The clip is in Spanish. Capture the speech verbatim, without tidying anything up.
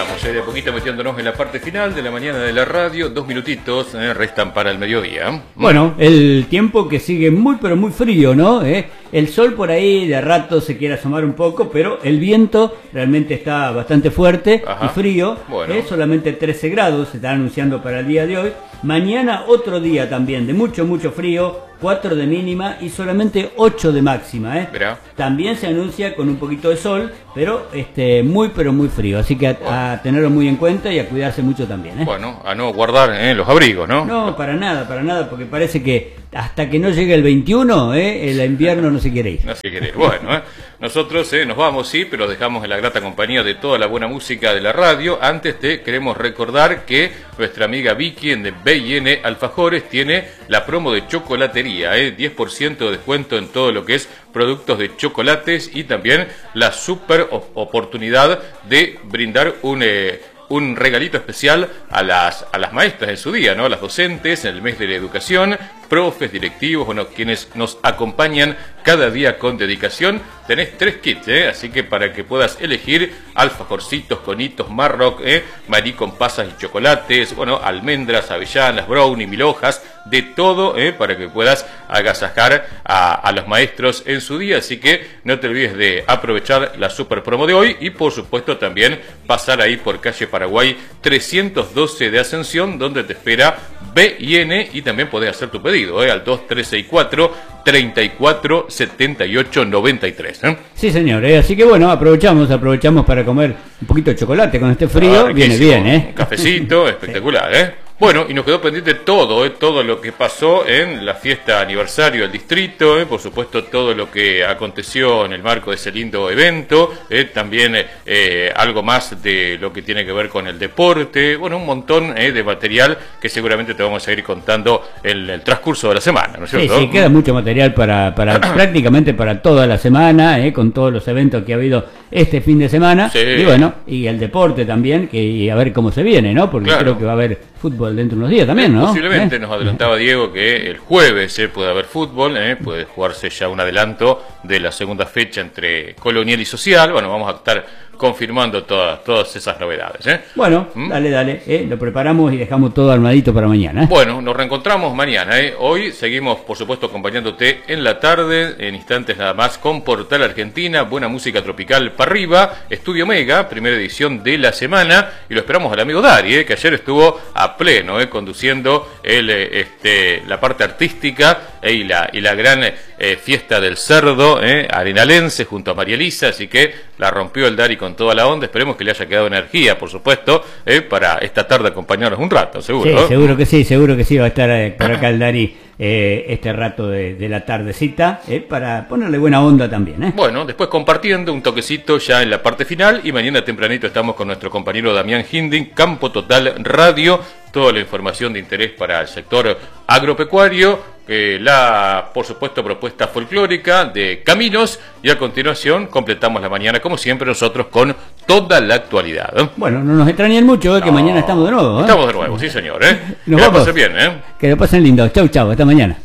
estamos, eh, de a poquito metiéndonos en la parte final de la mañana de la radio. Dos minutitos eh, restan para el mediodía. Bueno, el tiempo que sigue muy pero muy frío, ¿no? ¿Eh? El sol por ahí de rato se quiere asomar un poco, pero el viento realmente está bastante fuerte. Ajá. Y frío. Bueno. ¿Eh? Solamente trece grados se está anunciando para el día de hoy. Mañana otro día también de mucho mucho frío, cuatro de mínima y solamente ocho de máxima, ¿eh? También se anuncia con un poquito de sol, pero este muy pero muy frío, así que a, bueno. a tenerlo muy en cuenta y a cuidarse mucho también, ¿eh? Bueno, a no guardar eh, los abrigos, ¿no? No, para nada, para nada, porque parece que hasta que no llegue el veintiuno, ¿eh? El invierno no se quiere ir. No se quiere ir. Bueno, ¿eh? Nosotros eh, nos vamos, sí, pero dejamos en la grata compañía de toda la buena música de la radio. Antes te queremos recordar que nuestra amiga Vicky en B y N Alfajores tiene la promo de chocolatería, ¿eh? diez por ciento de descuento en todo lo que es productos de chocolates y también la super oportunidad de brindar un... Eh, un regalito especial a las, a las maestras en su día, ¿no? A las docentes en el mes de la educación, profes, directivos, bueno, quienes nos acompañan cada día con dedicación. Tenés tres kits, ¿eh? Así que para que puedas elegir alfajorcitos, conitos, marroc, ¿eh? Marí con pasas y chocolates, bueno, almendras, avellanas, brownie, mil hojas, de todo, ¿eh? Para que puedas agasajar a, a los maestros en su día. Así que no te olvides de aprovechar la super promo de hoy y por supuesto también pasar ahí por calle Paraguay trescientos doce de Ascensión, donde te espera B y N, y también podés hacer tu pedido, ¿eh? Al dos tres seis cuatro, treinta y cuatro, setenta y ocho, noventa y tres. ¿eh? Sí, señor, ¿eh? Así que bueno, aprovechamos, aprovechamos para comer un poquito de chocolate con este frío, ah, viene bien, ¿eh? Un cafecito, espectacular, ¿eh? Bueno, y nos quedó pendiente todo, ¿eh? Todo lo que pasó en la fiesta aniversario del distrito, ¿eh? Por supuesto todo lo que aconteció en el marco de ese lindo evento, ¿eh? También eh, algo más de lo que tiene que ver con el deporte, bueno, un montón ¿eh? de material que seguramente te vamos a ir contando en el transcurso de la semana, ¿no es cierto? Sí, sí, queda mucho material para, para prácticamente para toda la semana, ¿eh? Con todos los eventos que ha habido este fin de semana, sí. Y bueno, y el deporte también, que y a ver cómo se viene, ¿no? Porque claro. Creo que va a haber fútbol dentro de unos días también, ¿no? Posiblemente, ¿Eh? Nos adelantaba Diego que el jueves eh, puede haber fútbol, eh, puede jugarse ya un adelanto de la segunda fecha entre Colonial y Social. Bueno, vamos a estar confirmando todas, todas esas novedades. ¿eh? Bueno, ¿Mm? dale, dale, eh, lo preparamos y dejamos todo armadito para mañana. ¿eh? Bueno, nos reencontramos mañana. ¿eh? Hoy seguimos, por supuesto, acompañándote en la tarde, en instantes nada más, con Portal Argentina, buena música tropical para arriba, Estudio Mega, primera edición de la semana, y lo esperamos al amigo Dari, ¿eh? que ayer estuvo a pleno, ¿eh? conduciendo el, este, la parte artística ¿eh? y, la, y la gran eh, fiesta del cerdo ¿eh? arenalense junto a María Elisa, así que la rompió el Dari con toda la onda. Esperemos que le haya quedado energía, por supuesto, ¿eh? para esta tarde acompañarnos un rato, seguro. Sí, ¿no? seguro que sí, seguro que sí, va a estar eh, por acá el Dari eh, este rato de, de la tardecita, eh, para ponerle buena onda también. ¿eh? Bueno, después compartiendo un toquecito ya en la parte final, y mañana tempranito estamos con nuestro compañero Damián Hinding, Campo Total Radio, toda la información de interés para el sector agropecuario, eh, la, por supuesto, propuesta folclórica de Caminos, y a continuación completamos la mañana, como siempre, nosotros con toda la actualidad. ¿eh? Bueno, no nos extrañen mucho, ¿eh? que no, mañana estamos de nuevo. ¿eh? Estamos de nuevo, sí señor. ¿eh? Nos que vamos. la pasen bien. ¿eh? Que lo pasen lindo. Chau, chau, hasta mañana.